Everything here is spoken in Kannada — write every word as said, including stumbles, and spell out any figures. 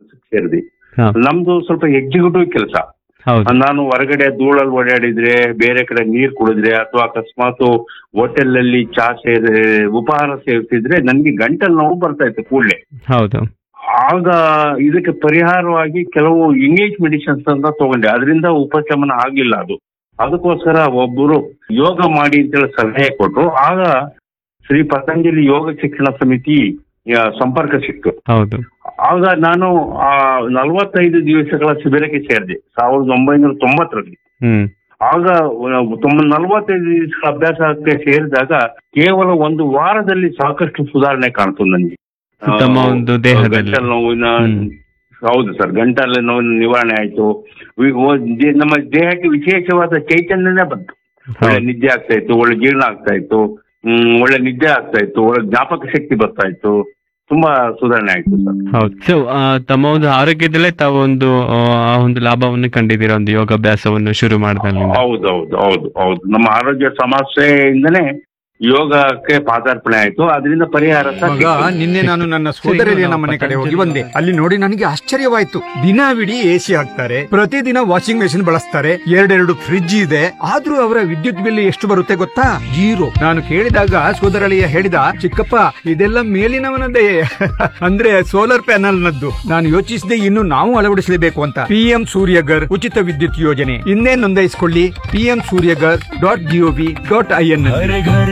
ಸೇರಿದೆ. ಹಾ. ನಮ್ದು ಸ್ವಲ್ಪ ಎಕ್ಸಿಕ್ಯೂಟಿವ್ ಕೆಲಸ. ಹೌದು. ನಾನು ಹೊರಗಡೆ ಧೂಳಲ್ಲಿ ಓಡಾಡಿದ್ರೆ, ಬೇರೆ ಕಡೆ ನೀರ್ ಕುಡಿದ್ರೆ, ಅಥವಾ ಅಕಸ್ಮಾತ್ ಹೋಟೆಲ್ ಅಲ್ಲಿ ಚಾ ಸೇರಿ ಉಪಹಾರ ಸೇವಿಸಿದ್ರೆ ನನ್ಗೆ ಗಂಟಲು ನೋವು ಬರ್ತಾ ಇತ್ತು ಕೂಡಲೇ. ಹೌದು. ಆಗ ಇದಕ್ಕೆ ಪರಿಹಾರವಾಗಿ ಕೆಲವು ಇಂಗ್ಲಿಷ್ ಮೆಡಿಸಿನ್ಸ್ ಅಂತ ತಗೊಂಡೆ, ಅದರಿಂದ ಉಪಶಮನ ಆಗಿಲ್ಲ. ಅದು ಅದಕ್ಕೋಸ್ಕರ ಒಬ್ಬರು ಯೋಗ ಮಾಡಿ ಅಂತೇಳಿ ಸಲಹೆ ಕೊಟ್ಟರು. ಆಗ ಶ್ರೀ ಪತಂಜಲಿ ಯೋಗ ಶಿಕ್ಷಣ ಸಮಿತಿ ಆ, ಸಂಪರ್ಕ ಸಿಕ್ತು. ಹೌದು. ಆಗ ನಾನು ಆ ನಲವತ್ತೈದು ದಿವಸಗಳ ಶಿಬಿರಕ್ಕೆ ಸೇರಿದೆ ಸಾವಿರದ ಒಂಬೈನೂರ ತೊಂಬತ್ತರಲ್ಲಿ. ಹ್ಮ್. ಆಗ ತೊಂಬ ನಲವತ್ತೈದು ದಿವಸಗಳ ಅಭ್ಯಾಸಕ್ಕೆ ಸೇರಿದಾಗ ಕೇವಲ ಒಂದು ವಾರದಲ್ಲಿ ಸಾಕಷ್ಟು ಸುಧಾರಣೆ ಕಾಣ್ತು ನನಗೆ. ತಮ್ಮ ಒಂದು ದೇಹದಲ್ಲಿ ಗಂಟಲು ನೋವಿನ ಹೌದು ಸರ್, ಗಂಟಲು ನೋವಿನ ನಿವಾರಣೆ ಆಯ್ತು. ವಿ- ಓ- ದೇ- ನಮ್ಮ ದೇಹಕ್ಕೆ ವಿಶೇಷವಾದ ಚೈತನ್ಯನೇ ಬಂತು. ಒಳ್ಳೆ ನಿದ್ದೆ ಆಗ್ತಾ ಇತ್ತು, ಒಳ್ಳೆ ಜೀರ್ಣ ಆಗ್ತಾ ಇತ್ತು, ಹ್ಮ್ ಒಳ್ಳೆ ನಿದ್ದೆ ಆಗ್ತಾ ಇತ್ತು, ಒಳ್ಳೆ ಜ್ಞಾಪಕ ಶಕ್ತಿ ಬರ್ತಾ ಇತ್ತು. ತುಂಬಾ ಸುಧಾರಣೆ ಆಯ್ತು ಸರ್. ಹೌದು. ಸೊ ತಮ್ಮ ಒಂದು ಆರೋಗ್ಯದಲ್ಲೇ ತಾವು ಒಂದು ಆ, ಆ ಒಂದು ಲಾಭವನ್ನು ಕಂಡಿದ್ದೀರಾ ಒಂದು ಯೋಗಾಭ್ಯಾಸವನ್ನು ಶುರು ಮಾಡಿದಲ್ಲಿ. ಹೌದು ಹೌದು ಹೌದು ಹೌದು ನಮ್ಮ ಆರೋಗ್ಯ ಸಮಸ್ಯೆಯಿಂದನೇ ಯೋಗಕ್ಕೆ ಪಾದಾರ್ಪಣೆ ಆಯ್ತು. ಅದರಿಂದ ಪರಿಹಾರ ಸಹ ಮಗ, ಸಿಕ್ತು. ನಿನ್ನೆ ನಾನು ನನ್ನ ಸೋದರಿಯ ಮನೆ ಕಡೆ ಹೋಗಿ ಬಂದೆ. ಅಲ್ಲಿ ನೋಡಿ ನನಗೆ ಆಶ್ಚರ್ಯವಾಯ್ತು. ದಿನವಿಡೀ ಎಸಿ ಹಾಕ್ತಾರೆ, ಪ್ರತಿದಿನ ವಾಷಿಂಗ್ ಮೆಷಿನ್ ಬಳಸ್ತಾರೆ, ಎರಡೆರಡು ಫ್ರಿಡ್ಜ್ ಇದೆ. ಆದ್ರೂ ಅವರ ವಿದ್ಯುತ್ ಬಿಲ್ ಎಷ್ಟು ಬರುತ್ತೆ ಗೊತ್ತಾ? ಜೀರೋ. ನಾನು ಕೇಳಿದಾಗ ಸೋದರಳಿಯ ಹೇಳಿದ, ಚಿಕ್ಕಪ್ಪ ಇದೆಲ್ಲ ಮೇಲಿನವನದೇ ಅಂದ್ರೆ ಸೋಲಾರ್ ಪ್ಯಾನಲ್ ನದ್ದು. ನಾನು ಯೋಚಿಸಿದೆ ಇನ್ನು ನಾವು ಅಳವಡಿಸಲೇಬೇಕು ಅಂತ. ಪಿಎಂ ಸೂರ್ಯಗರ್ ಉಚಿತ ವಿದ್ಯುತ್ ಯೋಜನೆ ಇನ್ನೇ ನೋಂದಾಯಿಸಿಕೊಳ್ಳಿ. PM Surya Ghar dot gov dot I N.